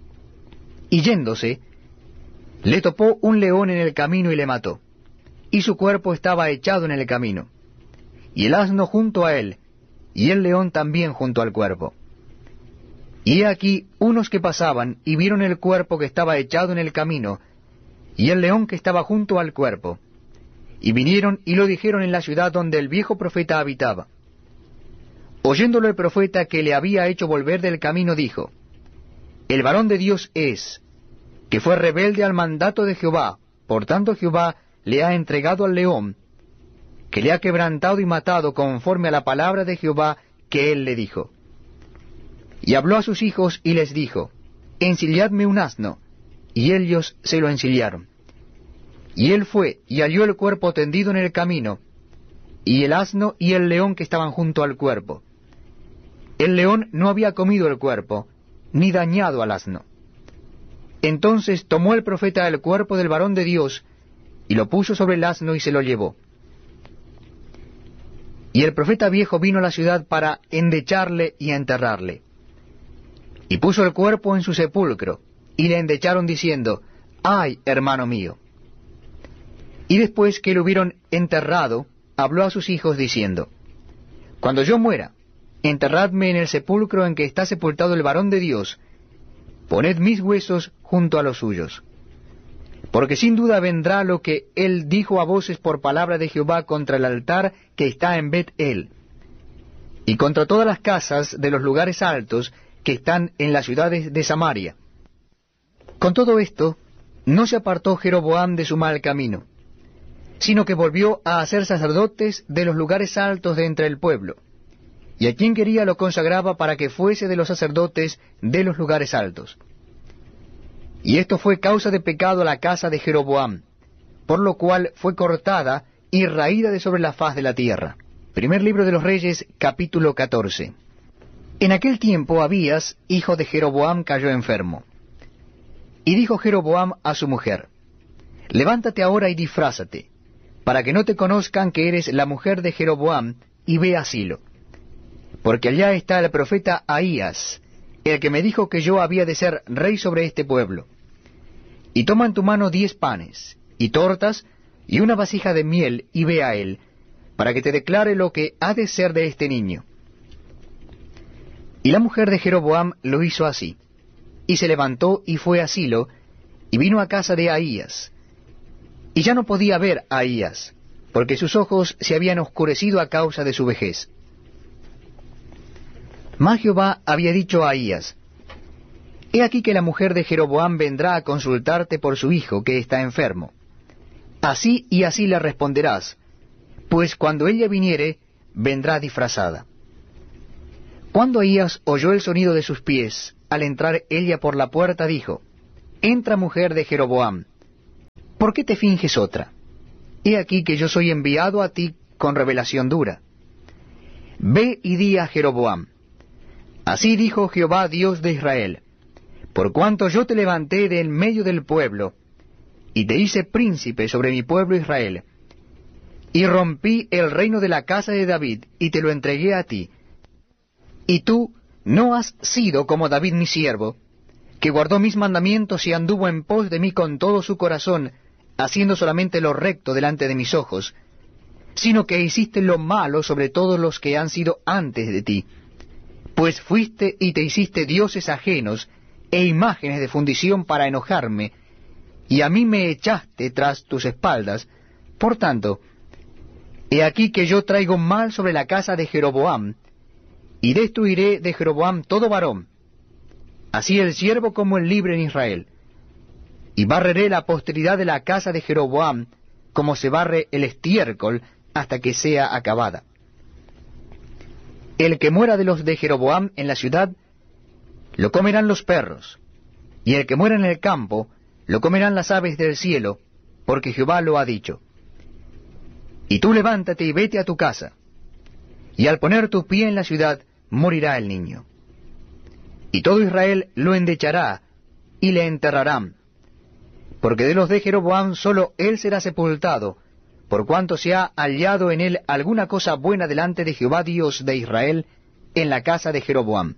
Y yéndose, le topó un león en el camino y le mató, y su cuerpo estaba echado en el camino, y el asno junto a él, y el león también junto al cuerpo. Y he aquí unos que pasaban y vieron el cuerpo que estaba echado en el camino, y el león que estaba junto al cuerpo, y vinieron y lo dijeron en la ciudad donde el viejo profeta habitaba. Oyéndolo el profeta que le había hecho volver del camino, dijo, el varón de Dios es, que fue rebelde al mandato de Jehová, por tanto Jehová le ha entregado al león, que le ha quebrantado y matado conforme a la palabra de Jehová que él le dijo. Y habló a sus hijos y les dijo, ensilladme un asno, y ellos se lo ensillaron. Y él fue y halló el cuerpo tendido en el camino, y el asno y el león que estaban junto al cuerpo. El león no había comido el cuerpo, ni dañado al asno. Entonces tomó el profeta el cuerpo del varón de Dios, y lo puso sobre el asno y se lo llevó. Y el profeta viejo vino a la ciudad para endecharle y enterrarle. Y puso el cuerpo en su sepulcro, y le endecharon diciendo, ¡ay, hermano mío! Y después que lo hubieron enterrado, habló a sus hijos diciendo, cuando yo muera, enterradme en el sepulcro en que está sepultado el varón de Dios, poned mis huesos junto a los suyos. Porque sin duda vendrá lo que él dijo a voces por palabra de Jehová contra el altar que está en Bet-el, y contra todas las casas de los lugares altos que están en las ciudades de Samaria. Con todo esto, no se apartó Jeroboam de su mal camino, sino que volvió a hacer sacerdotes de los lugares altos de entre el pueblo, y a quien quería lo consagraba para que fuese de los sacerdotes de los lugares altos. Y esto fue causa de pecado a la casa de Jeroboam, por lo cual fue cortada y raída de sobre la faz de la tierra. Primer libro de los Reyes, capítulo catorce. En aquel tiempo Abías, hijo de Jeroboam, cayó enfermo. Y dijo Jeroboam a su mujer, levántate ahora y disfrázate, para que no te conozcan que eres la mujer de Jeroboam, y ve a Silo. Porque allá está el profeta Ahías, el que me dijo que yo había de ser rey sobre este pueblo. Y toma en tu mano diez panes, y tortas, y una vasija de miel, y ve a él, para que te declare lo que ha de ser de este niño. Y la mujer de Jeroboam lo hizo así, y se levantó y fue a Silo, y vino a casa de Ahías. Y ya no podía ver a Ahías, porque sus ojos se habían oscurecido a causa de su vejez. Mas Jehová había dicho a Ahías, he aquí que la mujer de Jeroboam vendrá a consultarte por su hijo que está enfermo. Así y así le responderás, pues cuando ella viniere, vendrá disfrazada. Cuando Ahías oyó el sonido de sus pies, al entrar ella por la puerta, dijo: Entra, mujer de Jeroboam, ¿por qué te finges otra? He aquí que yo soy enviado a ti con revelación dura. Ve y di a Jeroboam: Así dijo Jehová, Dios de Israel: Por cuanto yo te levanté de en medio del pueblo, y te hice príncipe sobre mi pueblo Israel, y rompí el reino de la casa de David, y te lo entregué a ti, y tú no has sido como David mi siervo, que guardó mis mandamientos y anduvo en pos de mí con todo su corazón, haciendo solamente lo recto delante de mis ojos, sino que hiciste lo malo sobre todos los que han sido antes de ti, pues fuiste y te hiciste dioses ajenos e imágenes de fundición para enojarme, y a mí me echaste tras tus espaldas. Por tanto, he aquí que yo traigo mal sobre la casa de Jeroboam, y destruiré de Jeroboam todo varón, así el siervo como el libre en Israel, y barreré la posteridad de la casa de Jeroboam, como se barre el estiércol, hasta que sea acabada. El que muera de los de Jeroboam en la ciudad, lo comerán los perros, y el que muera en el campo, lo comerán las aves del cielo, porque Jehová lo ha dicho. Y tú levántate y vete a tu casa, y al poner tu pie en la ciudad, morirá el niño. Y todo Israel lo endechará, y le enterrarán, porque de los de Jeroboam solo él será sepultado, por cuanto se ha hallado en él alguna cosa buena delante de Jehová Dios de Israel, en la casa de Jeroboam.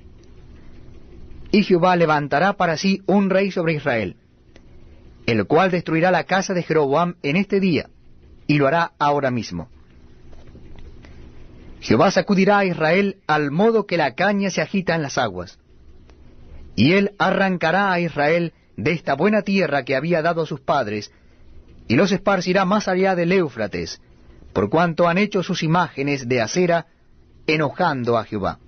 Y Jehová levantará para sí un rey sobre Israel, el cual destruirá la casa de Jeroboam en este día, y lo hará ahora mismo. Jehová sacudirá a Israel al modo que la caña se agita en las aguas, y él arrancará a Israel de esta buena tierra que había dado a sus padres, y los esparcirá más allá del Éufrates, por cuanto han hecho sus imágenes de acera, enojando a Jehová.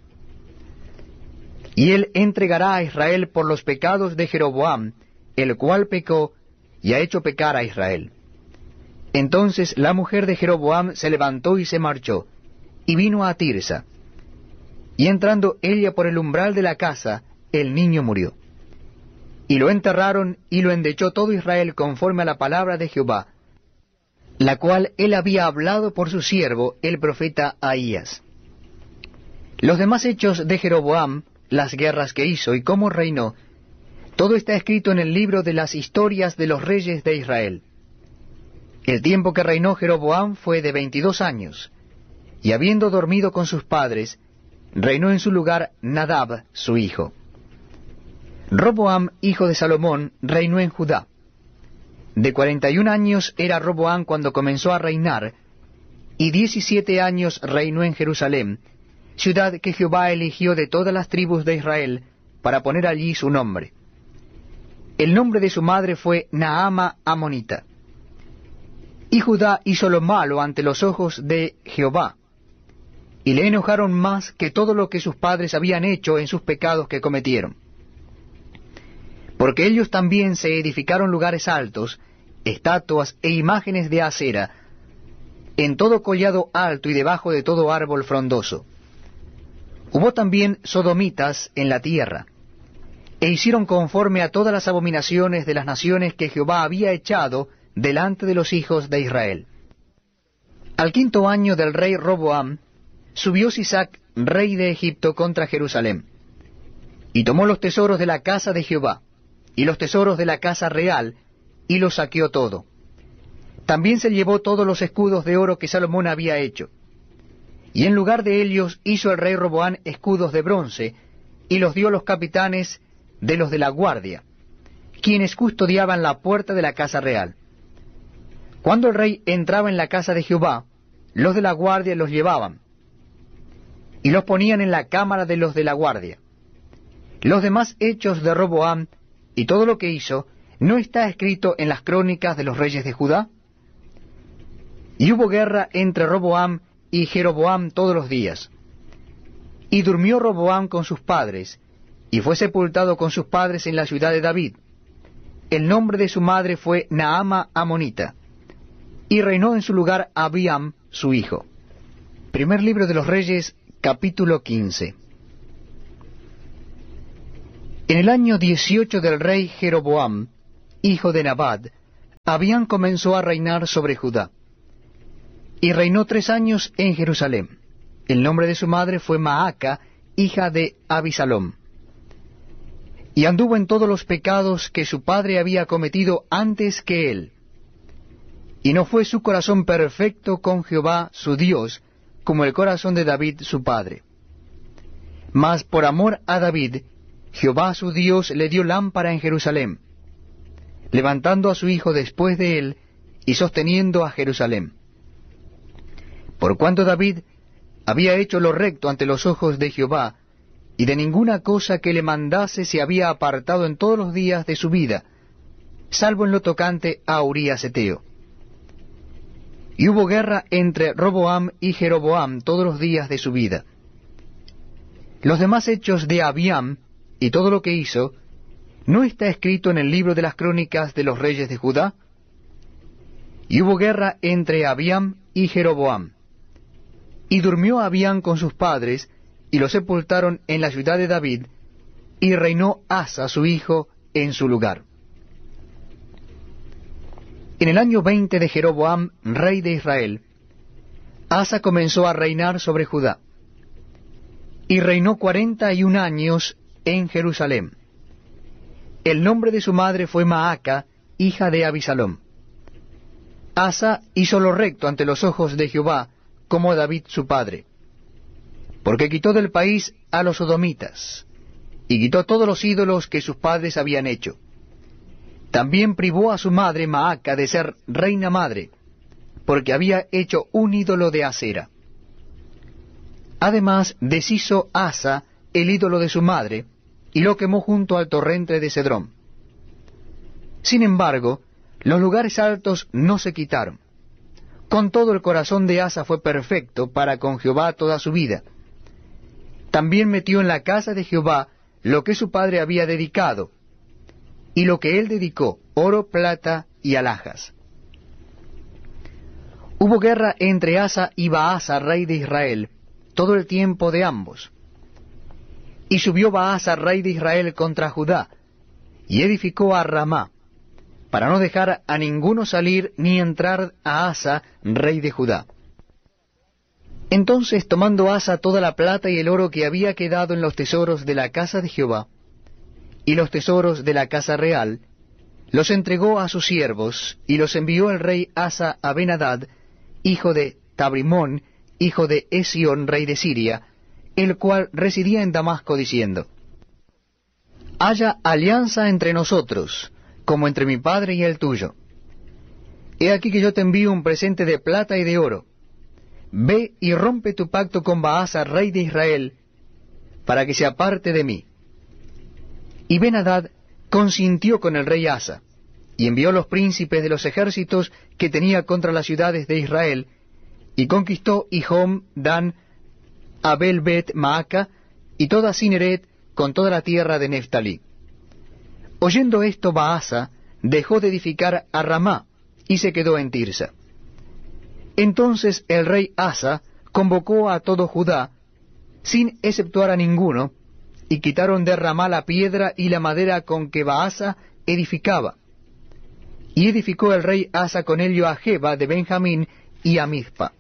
Y él entregará a Israel por los pecados de Jeroboam, el cual pecó y ha hecho pecar a Israel. Entonces la mujer de Jeroboam se levantó y se marchó, y vino a Tirsa. Y entrando ella por el umbral de la casa, el niño murió. Y lo enterraron, y lo endechó todo Israel conforme a la palabra de Jehová, la cual él había hablado por su siervo, el profeta Ahías. Los demás hechos de Jeroboam, las guerras que hizo y cómo reinó, todo está escrito en el libro de las historias de los reyes de Israel. El tiempo que reinó Jeroboam fue de veintidós años, y habiendo dormido con sus padres, reinó en su lugar Nadab, su hijo. Roboam, hijo de Salomón, reinó en Judá. De cuarenta y un años era Roboam cuando comenzó a reinar, y diecisiete años reinó en Jerusalén, ciudad que Jehová eligió de todas las tribus de Israel, para poner allí su nombre. El nombre de su madre fue Naama Amonita. Y Judá hizo lo malo ante los ojos de Jehová, y le enojaron más que todo lo que sus padres habían hecho en sus pecados que cometieron. Porque ellos también se edificaron lugares altos, estatuas e imágenes de acera, en todo collado alto y debajo de todo árbol frondoso. Hubo también sodomitas en la tierra, e hicieron conforme a todas las abominaciones de las naciones que Jehová había echado delante de los hijos de Israel. Al quinto año del rey Roboam, subió Sisac, rey de Egipto, contra Jerusalén, y tomó los tesoros de la casa de Jehová, y los tesoros de la casa real, y los saqueó todo. También se llevó todos los escudos de oro que Salomón había hecho. Y en lugar de ellos hizo el rey Roboam escudos de bronce, y los dio a los capitanes de los de la guardia, quienes custodiaban la puerta de la casa real. Cuando el rey entraba en la casa de Jehová, los de la guardia los llevaban, y los ponían en la cámara de los de la guardia. Los demás hechos de Roboam, y todo lo que hizo, ¿no está escrito en las crónicas de los reyes de Judá? Y hubo guerra entre Roboam y Jeroboam todos los días. Y durmió Roboam con sus padres, y fue sepultado con sus padres en la ciudad de David. El nombre de su madre fue Naama Amonita, y reinó en su lugar Abiam, su hijo. Primer libro de los Reyes, capítulo quince. En el año dieciocho del rey Jeroboam, hijo de Nabat, Abián comenzó a reinar sobre Judá, y reinó tres años en Jerusalén. El nombre de su madre fue Maaca, hija de Abisalom. Y anduvo en todos los pecados que su padre había cometido antes que él. Y no fue su corazón perfecto con Jehová su Dios, como el corazón de David su padre. Mas por amor a David, Jehová su Dios le dio lámpara en Jerusalén, levantando a su hijo después de él y sosteniendo a Jerusalén. Por cuanto David había hecho lo recto ante los ojos de Jehová, y de ninguna cosa que le mandase se había apartado en todos los días de su vida, salvo en lo tocante a Urías Eteo. Y hubo guerra entre Roboam y Jeroboam todos los días de su vida. Los demás hechos de Abiam y todo lo que hizo, ¿no está escrito en el libro de las crónicas de los reyes de Judá? Y hubo guerra entre Abiam y Jeroboam. Y durmió Abiam con sus padres, y lo sepultaron en la ciudad de David, y reinó Asa su hijo en su lugar. En el año veinte de Jeroboam, rey de Israel, Asa comenzó a reinar sobre Judá, y reinó cuarenta y un años en Jerusalén. El nombre de su madre fue Maaca, hija de Abisalom. Asa hizo lo recto ante los ojos de Jehová, como David su padre, porque quitó del país a los sodomitas, y quitó todos los ídolos que sus padres habían hecho. También privó a su madre Maaca de ser reina madre, porque había hecho un ídolo de acera. Además deshizo Asa el ídolo de su madre, y lo quemó junto al torrente de Cedrón. Sin embargo, los lugares altos no se quitaron. Con todo, el corazón de Asa fue perfecto para con Jehová toda su vida. También metió en la casa de Jehová lo que su padre había dedicado, y lo que él dedicó, oro, plata y alhajas. Hubo guerra entre Asa y Baasa, rey de Israel, todo el tiempo de ambos. Y subió Baasa, rey de Israel, contra Judá, y edificó a Ramá, para no dejar a ninguno salir ni entrar a Asa, rey de Judá. Entonces, tomando Asa toda la plata y el oro que había quedado en los tesoros de la casa de Jehová, y los tesoros de la casa real, los entregó a sus siervos, y los envió el rey Asa a Ben-Hadad, hijo de Tabrimón, hijo de Esión, rey de Siria, el cual residía en Damasco, diciendo: Haya alianza entre nosotros, como entre mi padre y el tuyo. He aquí que yo te envío un presente de plata y de oro. Ve y rompe tu pacto con Baasa, rey de Israel, para que se aparte de mí. Y Ben-Hadad consintió con el rey Asa, y envió los príncipes de los ejércitos que tenía contra las ciudades de Israel, y conquistó Hijom, Dan, Abel-Bet, Maaca, y toda Cineret, con toda la tierra de Neftalí. Oyendo esto, Baasa dejó de edificar a Ramá, y se quedó en Tirsa. Entonces el rey Asa convocó a todo Judá, sin exceptuar a ninguno, y quitaron de Ramá la piedra y la madera con que Baasa edificaba. Y edificó el rey Asa con ello a Geba de Benjamín y a Mizpa.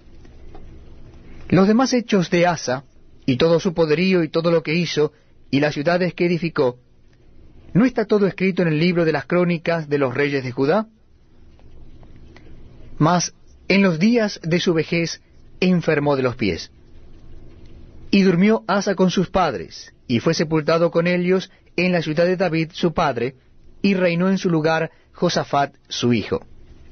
Los demás hechos de Asa, y todo su poderío y todo lo que hizo, y las ciudades que edificó, ¿no está todo escrito en el libro de las crónicas de los reyes de Judá? Mas en los días de su vejez enfermó de los pies. Y durmió Asa con sus padres, y fue sepultado con ellos en la ciudad de David su padre, y reinó en su lugar Josafat su hijo.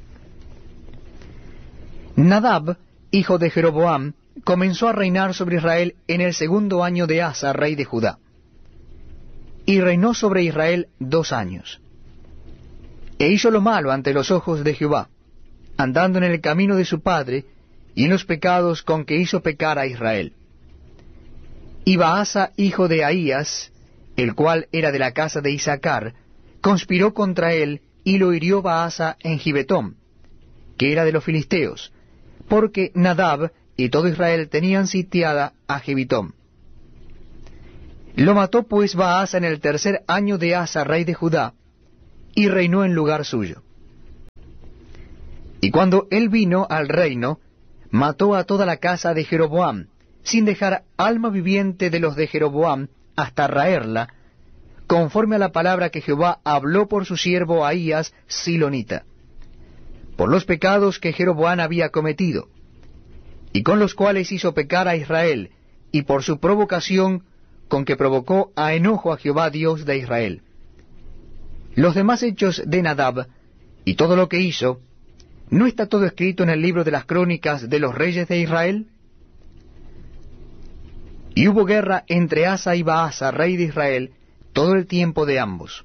Nadab, hijo de Jeroboam, comenzó a reinar sobre Israel en el segundo año de Asa, rey de Judá. Y reinó sobre Israel dos años. E hizo lo malo ante los ojos de Jehová, andando en el camino de su padre, y en los pecados con que hizo pecar a Israel. Y Baasa, hijo de Ahías, el cual era de la casa de Isaacar, conspiró contra él, y lo hirió Baasa en Gibetón, que era de los filisteos, porque Nadab y todo Israel tenían sitiada a Gibetón. Lo mató pues Baasa en el tercer año de Asa, rey de Judá, y reinó en lugar suyo. Y cuando él vino al reino, mató a toda la casa de Jeroboam, sin dejar alma viviente de los de Jeroboam, hasta raerla, conforme a la palabra que Jehová habló por su siervo Ahías silonita, por los pecados que Jeroboam había cometido, y con los cuales hizo pecar a Israel, y por su provocación con que provocó a enojo a Jehová Dios de Israel. Los demás hechos de Nadab, y todo lo que hizo, ¿no está todo escrito en el libro de las crónicas de los reyes de Israel? Y hubo guerra entre Asa y Baasa, rey de Israel, todo el tiempo de ambos.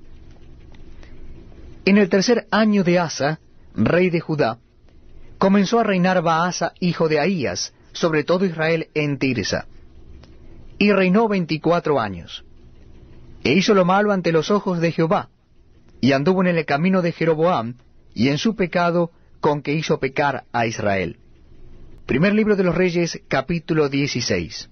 En el tercer año de Asa, rey de Judá, comenzó a reinar Baasa, hijo de Ahías, sobre todo Israel en Tirsa. Y reinó veinticuatro años. E hizo lo malo ante los ojos de Jehová, y anduvo en el camino de Jeroboam, y en su pecado con que hizo pecar a Israel. Primer libro de los Reyes, capítulo dieciséis.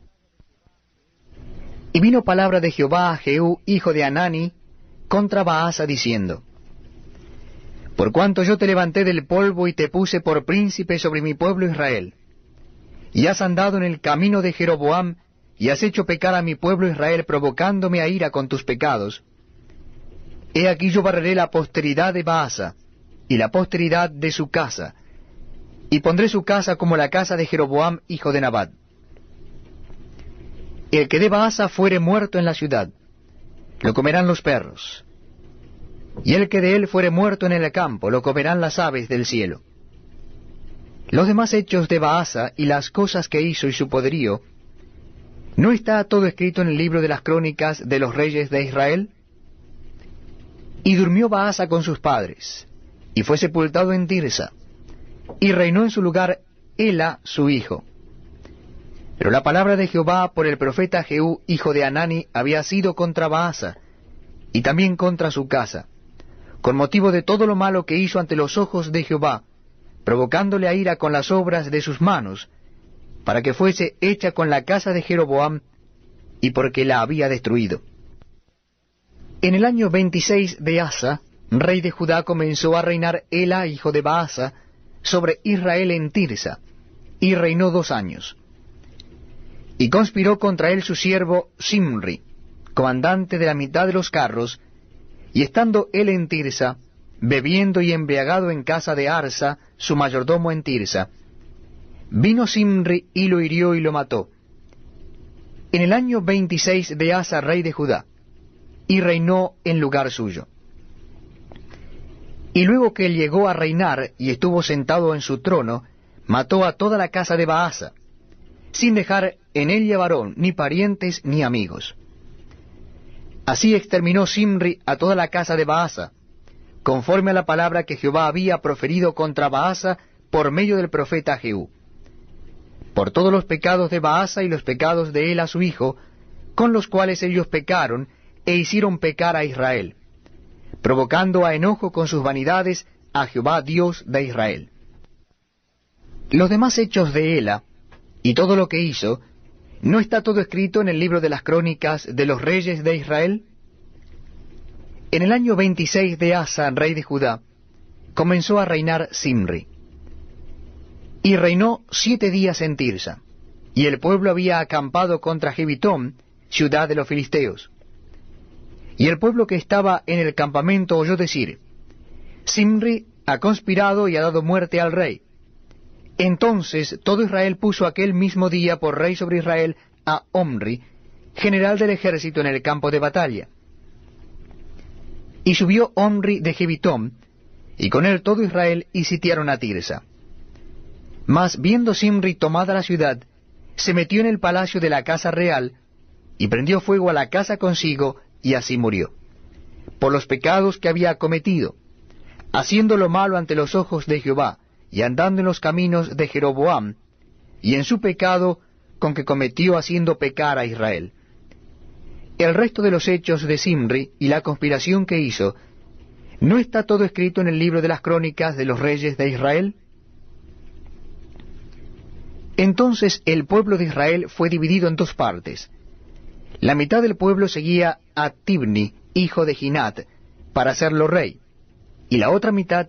Y vino palabra de Jehová a Jehú, hijo de Hanani, contra Baasa, diciendo: Por cuanto yo te levanté del polvo y te puse por príncipe sobre mi pueblo Israel, y has andado en el camino de Jeroboam, y has hecho pecar a mi pueblo Israel, provocándome a ira con tus pecados, he aquí yo barreré la posteridad de Baasa, y la posteridad de su casa, y pondré su casa como la casa de Jeroboam, hijo de Nabat. El que de Baasa fuere muerto en la ciudad, lo comerán los perros, y el que de él fuere muerto en el campo, lo comerán las aves del cielo. Los demás hechos de Baasa, y las cosas que hizo y su poderío, ¿no está todo escrito en el libro de las crónicas de los reyes de Israel? Y durmió Baasa con sus padres, y fue sepultado en Tirsa, y reinó en su lugar Ela su hijo. Pero la palabra de Jehová por el profeta Jehú, hijo de Hanani, había sido contra Baasa, y también contra su casa, con motivo de todo lo malo que hizo ante los ojos de Jehová, provocándole a ira con las obras de sus manos, para que fuese hecha con la casa de Jeroboam, y porque la había destruido. En el año veintiséis de Asa, rey de Judá, comenzó a reinar Ela, hijo de Baasa, sobre Israel en Tirsa, y reinó dos años. Y conspiró contra él su siervo Simri, comandante de la mitad de los carros, y estando él en Tirsa, bebiendo y embriagado en casa de Arsa, su mayordomo en Tirsa, vino Simri y lo hirió y lo mató. En el año veintiséis de Asa, rey de Judá, y reinó en lugar suyo. Y luego que él llegó a reinar y estuvo sentado en su trono, mató a toda la casa de Baasa, sin dejar en ella varón, ni parientes, ni amigos. Así exterminó Simri a toda la casa de Baasa, conforme a la palabra que Jehová había proferido contra Baasa por medio del profeta Jehú, por todos los pecados de Baasa y los pecados de Ela su hijo, con los cuales ellos pecaron e hicieron pecar a Israel, provocando a enojo con sus vanidades a Jehová Dios de Israel. Los demás hechos de Ela, y todo lo que hizo, ¿no está todo escrito en el libro de las crónicas de los reyes de Israel? En el año veintiséis de Asa, rey de Judá, comenzó a reinar Simri. Y reinó siete días en Tirsa, y el pueblo había acampado contra Gibitón, ciudad de los filisteos. Y el pueblo que estaba en el campamento oyó decir: Simri ha conspirado y ha dado muerte al rey. Entonces todo Israel puso aquel mismo día por rey sobre Israel a Omri, general del ejército en el campo de batalla. Y subió Omri de Gibitón, y con él todo Israel, y sitiaron a Tirsa. Mas viendo Simri tomada la ciudad, se metió en el palacio de la casa real, y prendió fuego a la casa consigo, y así murió, por los pecados que había cometido, haciendo lo malo ante los ojos de Jehová, y andando en los caminos de Jeroboam, y en su pecado con que cometió haciendo pecar a Israel. El resto de los hechos de Simri y la conspiración que hizo, ¿no está todo escrito en el libro de las crónicas de los reyes de Israel? Entonces el pueblo de Israel fue dividido en dos partes, La mitad del pueblo seguía a Tibni, hijo de Ginat, para hacerlo rey, y la otra mitad